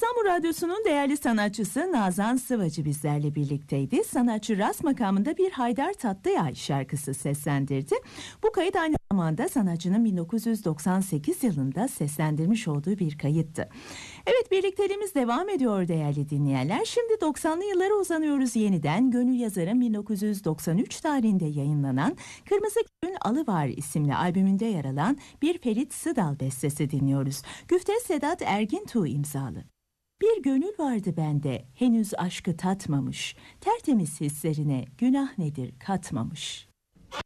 İstanbul Radyosu'nun değerli sanatçısı Nazan Sıvacı bizlerle birlikteydi. Sanatçı rast makamında bir Haydar Tatlıay şarkısı seslendirdi. Bu kayıt aynı zamanda sanatçının 1998 yılında seslendirmiş olduğu bir kayıttı. Evet, birlikteliğimiz devam ediyor değerli dinleyenler. Şimdi 90'lı yıllara uzanıyoruz yeniden. Gönül Yazar'ın 1993 tarihinde yayınlanan Kırmızı Gül'ün Alıvar isimli albümünde yer alan bir Ferit Sıdal bestesi dinliyoruz. Güfte Sedat Ergintuğ imzalı. Bir gönül vardı bende, henüz aşkı tatmamış, tertemiz hislerine günah nedir katmamış.